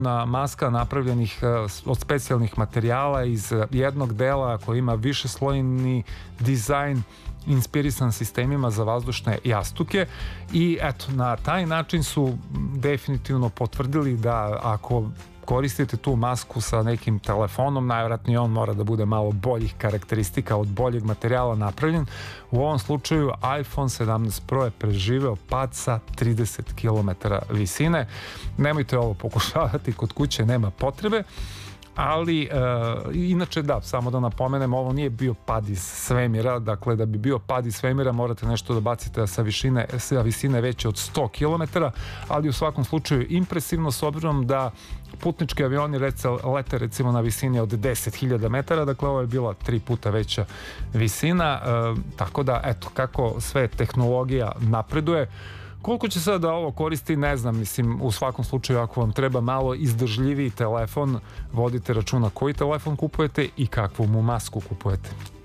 maska napravljenih od specijalnih materijala iz jednog dela koji ima višeslojni dizajn inspirisan sistemima za vazdušne jastuke i eto, na taj način su definitivno potvrdili da ako koristite tu masku sa nekim telefonom, najvjerojatnije on mora da bude malo boljih karakteristika, od boljeg materijala napravljen. U ovom slučaju iPhone 17 Pro je preživeo pad sa 30 km visine. Nemojte ovo pokušavati kod kuće, nema potrebe. Ali, inače da, samo da napomenem, ovo nije bio pad iz svemira, dakle da bi bio pad iz svemira morate nešto da bacite sa visine veće od 100 km, ali u svakom slučaju impresivno s obzirom da putnički avioni lete recimo na visini od 10.000 metara, dakle ovo je bila 3 puta veća visina, tako da eto kako sve tehnologija napreduje. Koliko će sada ovo koristi, ne znam, mislim, u svakom slučaju ako vam treba malo izdržljiviji telefon, vodite računa koji telefon kupujete i kakvu mu masku kupujete.